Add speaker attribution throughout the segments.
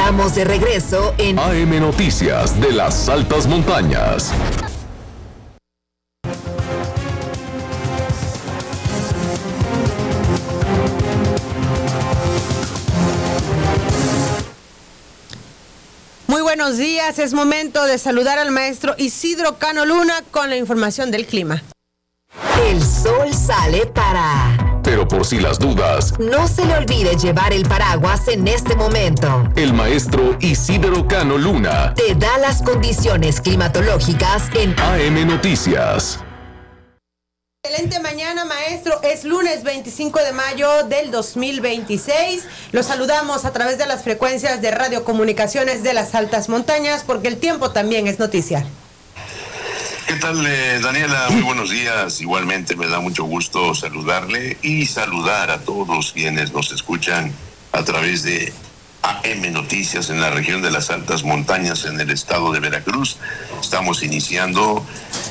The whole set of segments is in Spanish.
Speaker 1: estamos de regreso en
Speaker 2: AM Noticias de las Altas Montañas.
Speaker 3: Muy buenos días, es momento de saludar al maestro Isidro Cano Luna con la información del clima.
Speaker 1: El sol sale para...
Speaker 2: Pero por si las dudas,
Speaker 1: no se le olvide llevar el paraguas en este momento.
Speaker 2: El maestro Isidro Cano Luna
Speaker 1: te da las condiciones climatológicas en
Speaker 2: AM Noticias.
Speaker 3: Excelente mañana, maestro. Es lunes 25 de mayo del 2026. Los saludamos a través de las frecuencias de radiocomunicaciones de las Altas Montañas, porque el tiempo también es noticia.
Speaker 4: ¿Qué tal, Daniela? Muy buenos días. Igualmente me da mucho gusto saludarle y saludar a todos quienes nos escuchan a través de AM Noticias en la región de las Altas Montañas en el estado de Veracruz. Estamos iniciando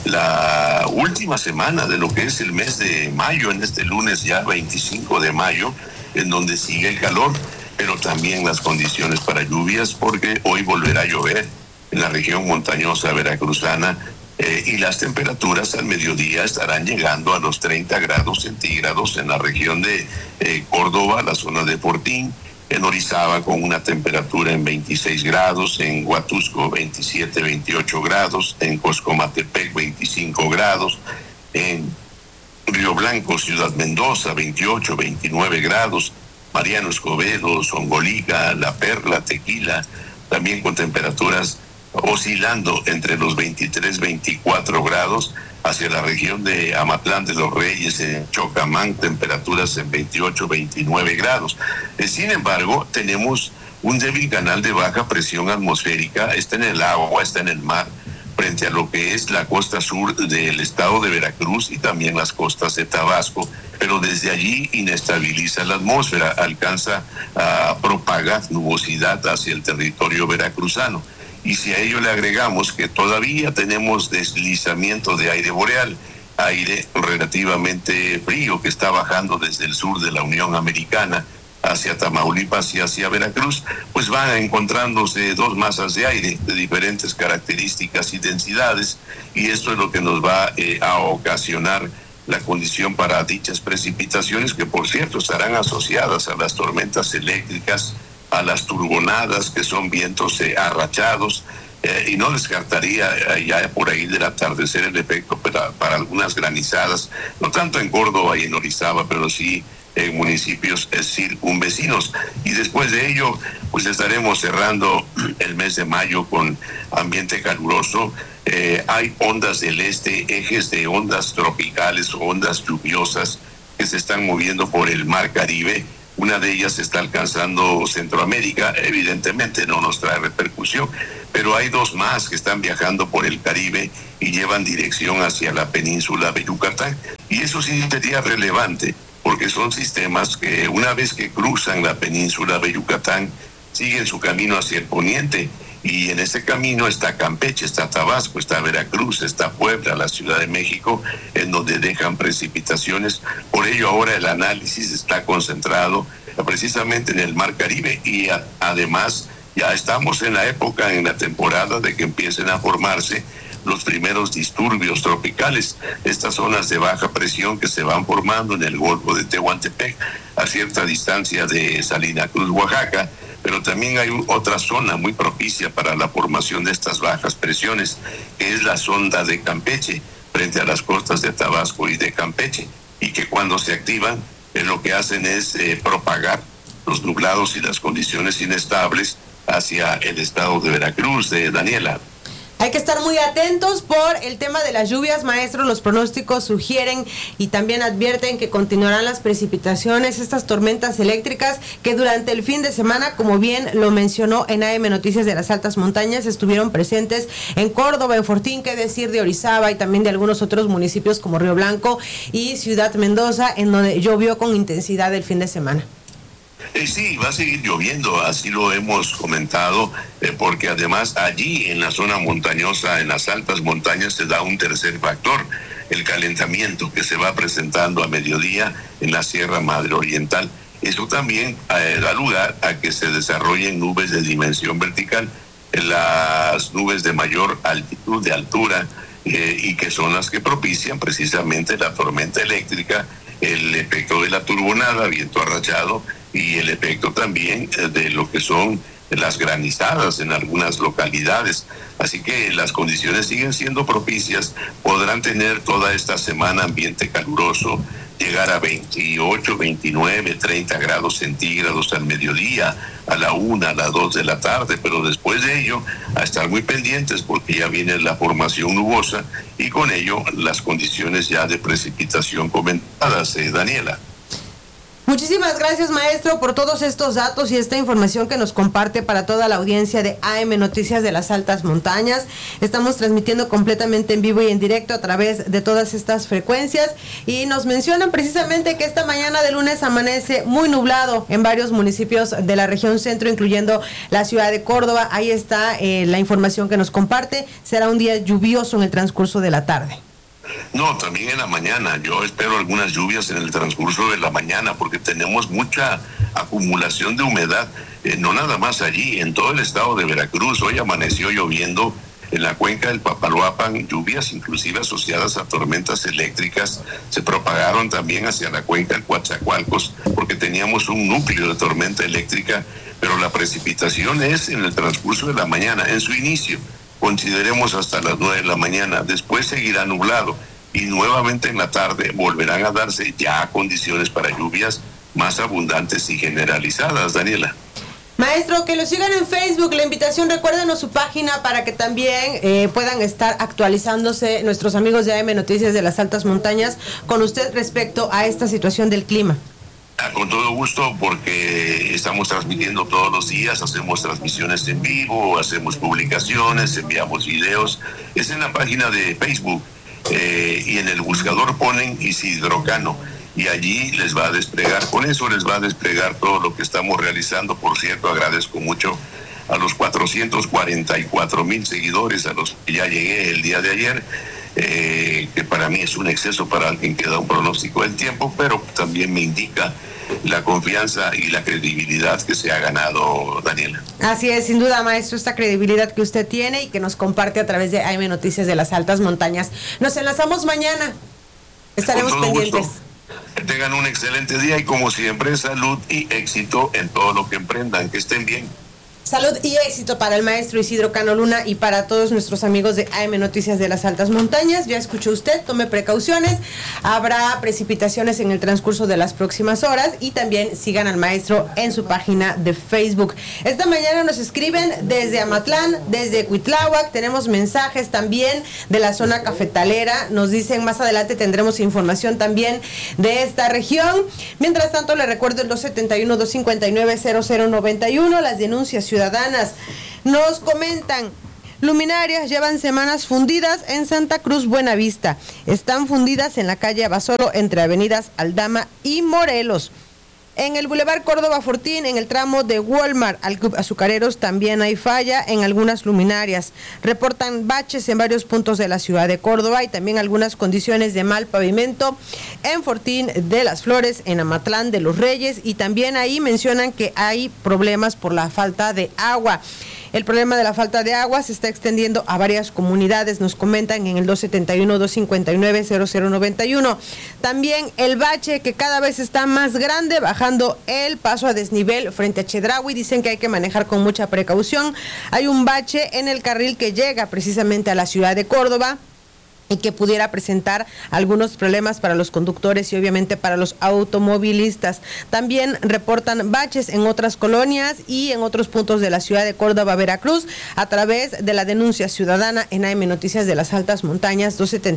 Speaker 4: la última semana de lo que es el mes de mayo, en este lunes ya 25 de mayo, en donde sigue el calor, pero también las condiciones para lluvias, porque hoy volverá a llover en la región montañosa veracruzana. Y las temperaturas al mediodía estarán llegando a los 30 grados centígrados en la región de Córdoba, la zona de Fortín, en Orizaba con una temperatura en 26 grados, en Huatusco 27, 28 grados, en Coscomatepec 25 grados, en Río Blanco, Ciudad Mendoza 28, 29 grados, Mariano Escobedo, Zongolica, La Perla, Tequila, también con temperaturas oscilando entre los 23, 24 grados, hacia la región de Amatlán de los Reyes, en Chocamán, temperaturas en 28, 29 grados. Sin embargo, tenemos un débil canal de baja presión atmosférica, está en el agua, está en el mar, frente a lo que es la costa sur del estado de Veracruz y también las costas de Tabasco, pero desde allí inestabiliza la atmósfera, alcanza a propagar nubosidad hacia el territorio veracruzano. Y si a ello le agregamos que todavía tenemos deslizamiento de aire boreal, aire relativamente frío que está bajando desde el sur de la Unión Americana hacia Tamaulipas y hacia Veracruz, pues van encontrándose dos masas de aire de diferentes características y densidades, y esto es lo que nos va a ocasionar la condición para dichas precipitaciones, que por cierto estarán asociadas a las tormentas eléctricas, a las turbonadas, que son vientos arrachados, y no descartaría ya por ahí del atardecer el efecto para algunas granizadas, no tanto en Córdoba y en Orizaba, pero sí en municipios circunvecinos. Y después de ello, pues estaremos cerrando el mes de mayo con ambiente caluroso. Hay ondas del este, ejes de ondas tropicales o ondas lluviosas que se están moviendo por el Mar Caribe. Una de ellas está alcanzando Centroamérica, evidentemente no nos trae repercusión, pero hay dos más que están viajando por el Caribe y llevan dirección hacia la península de Yucatán. Y eso sí sería relevante, porque son sistemas que una vez que cruzan la península de Yucatán, siguen su camino hacia el poniente, y en ese camino está Campeche, está Tabasco, está Veracruz, está Puebla, la Ciudad de México, en donde dejan precipitaciones. Por ello ahora el análisis está concentrado precisamente en el Mar Caribe, y además ya estamos en la época, en la temporada de que empiecen a formarse los primeros disturbios tropicales, estas zonas de baja presión que se van formando en el Golfo de Tehuantepec, a cierta distancia de Salina Cruz, Oaxaca, pero también hay otra zona muy propicia para la formación de estas bajas presiones, que es la sonda de Campeche, frente a las costas de Tabasco y de Campeche, y que cuando se activan, lo que hacen es propagar los nublados y las condiciones inestables hacia el estado de Veracruz, de Daniela.
Speaker 3: Hay que estar muy atentos por el tema de las lluvias, maestro. Los pronósticos sugieren y también advierten que continuarán las precipitaciones, estas tormentas eléctricas que durante el fin de semana, como bien lo mencionó en AM Noticias de las Altas Montañas, estuvieron presentes en Córdoba, en Fortín, qué decir de Orizaba y también de algunos otros municipios como Río Blanco y Ciudad Mendoza, en donde llovió con intensidad el fin de semana.
Speaker 4: Sí, va a seguir lloviendo, así lo hemos comentado, porque además allí en la zona montañosa, en las altas montañas, se da un tercer factor, el calentamiento que se va presentando a mediodía en la Sierra Madre Oriental. Eso también da lugar a que se desarrollen nubes de dimensión vertical, las nubes de mayor altitud, de altura, y que son las que propician precisamente la tormenta eléctrica, el efecto de la turbonada, viento arrachado, y el efecto también de lo que son las granizadas en algunas localidades. Así que las condiciones siguen siendo propicias. Podrán tener toda esta semana ambiente caluroso, llegar a 28, 29, 30 grados centígrados al mediodía, a la 1, a las 2 de la tarde, pero después de ello a estar muy pendientes porque ya viene la formación nubosa y con ello las condiciones ya de precipitación comentadas, Daniela.
Speaker 3: Muchísimas gracias, maestro, por todos estos datos y esta información que nos comparte para toda la audiencia de AM Noticias de las Altas Montañas. Estamos transmitiendo completamente en vivo y en directo a través de todas estas frecuencias y nos mencionan precisamente que esta mañana de lunes amanece muy nublado en varios municipios de la región centro, incluyendo la ciudad de Córdoba. Ahí está la información que nos comparte. Será un día lluvioso en el transcurso de la tarde.
Speaker 4: No, también en la mañana. Yo espero algunas lluvias en el transcurso de la mañana porque tenemos mucha acumulación de humedad, no nada más allí, en todo el estado de Veracruz. Hoy amaneció lloviendo en la cuenca del Papaloapan, lluvias inclusive asociadas a tormentas eléctricas se propagaron también hacia la cuenca del Coatzacoalcos porque teníamos un núcleo de tormenta eléctrica, pero la precipitación es en el transcurso de la mañana, en su inicio. Consideremos hasta las 9 de la mañana, después seguirá nublado y nuevamente en la tarde volverán a darse ya condiciones para lluvias más abundantes y generalizadas, Daniela.
Speaker 3: Maestro, que lo sigan en Facebook, la invitación, recuérdenos su página para que también puedan estar actualizándose nuestros amigos de AM Noticias de las Altas Montañas con usted respecto a esta situación del clima.
Speaker 4: Con todo gusto, porque estamos transmitiendo todos los días, hacemos transmisiones en vivo, hacemos publicaciones, enviamos videos. Es en la página de Facebook y en el buscador ponen Isidro Cano y allí les va a desplegar, con eso les va a desplegar todo lo que estamos realizando. Por cierto, agradezco mucho a los 444,000 seguidores a los que ya llegué el día de ayer. Que para mí es un exceso para alguien que da un pronóstico del tiempo, pero también me indica la confianza y la credibilidad que se ha ganado, Daniela.
Speaker 3: Así es, sin duda, maestro, esta credibilidad que usted tiene y que nos comparte a través de AM Noticias de las Altas Montañas. Nos enlazamos mañana, estaremos pendientes.
Speaker 4: Gusto. Que tengan un excelente día y como siempre, salud y éxito en todo lo que emprendan, que estén bien.
Speaker 3: Salud y éxito para el maestro Isidro Cano Luna y para todos nuestros amigos de AM Noticias de las Altas Montañas. Ya escuchó usted, tome precauciones. Habrá precipitaciones en el transcurso de las próximas horas y también sigan al maestro en su página de Facebook. Esta mañana nos escriben desde Amatlán, desde Cuitláhuac. Tenemos mensajes también de la zona cafetalera. Nos dicen más adelante tendremos información también de esta región. Mientras tanto, le recuerdo el 271-259-0091, las denuncias ciudadanas. Nos comentan: luminarias llevan semanas fundidas en Santa Cruz Buenavista. Están fundidas en la calle Abasolo entre avenidas Aldama y Morelos. En el Boulevard Córdoba Fortín, en el tramo de Walmart al Club Azucareros, también hay falla en algunas luminarias. Reportan baches en varios puntos de la ciudad de Córdoba y también algunas condiciones de mal pavimento en Fortín de las Flores, en Amatlán de los Reyes, y también ahí mencionan que hay problemas por la falta de agua. El problema de la falta de agua se está extendiendo a varias comunidades, nos comentan en el 271-259-0091. También el bache que cada vez está más grande, bajando el paso a desnivel frente a Chedraui. Dicen que hay que manejar con mucha precaución. Hay un bache en el carril que llega precisamente a la ciudad de Córdoba y que pudiera presentar algunos problemas para los conductores y obviamente para los automovilistas. También reportan baches en otras colonias y en otros puntos de la ciudad de Córdoba, Veracruz, a través de la denuncia ciudadana en AM Noticias de las Altas Montañas,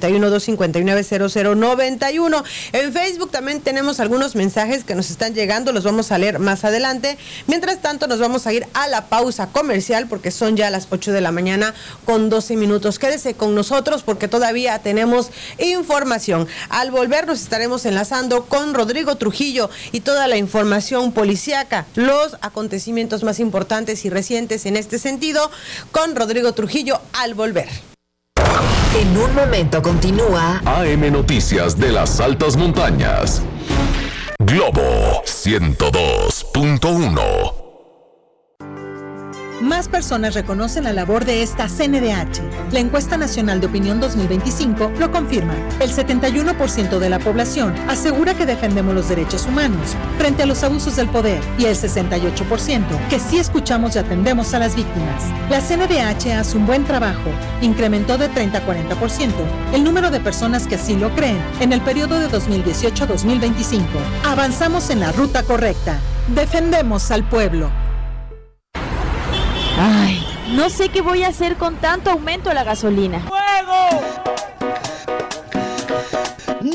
Speaker 3: 271-259-0091. En Facebook también tenemos algunos mensajes que nos están llegando, los vamos a leer más adelante. Mientras tanto, nos vamos a ir a la pausa comercial porque son ya las 8 de la mañana con 12 minutos. Quédese con nosotros porque todavía tenemos información. Al volver nos estaremos enlazando con Rodrigo Trujillo y toda la información policíaca, los acontecimientos más importantes y recientes en este sentido, con Rodrigo Trujillo al volver.
Speaker 1: En un momento continúa
Speaker 2: AM Noticias de las Altas Montañas. Globo 102.1.
Speaker 5: Más personas reconocen la labor de esta CNDH. La encuesta nacional de opinión 2025 lo confirma. El 71% de la población asegura que defendemos los derechos humanos frente a los abusos del poder y el 68% que sí escuchamos y atendemos a las víctimas. La CNDH hace un buen trabajo. Incrementó de 30 a 40% el número de personas que así lo creen en el periodo de 2018 a 2025. Avanzamos en la ruta correcta. Defendemos al pueblo.
Speaker 6: Ay, no sé qué voy a hacer con tanto aumento de la gasolina.
Speaker 7: ¡Fuego!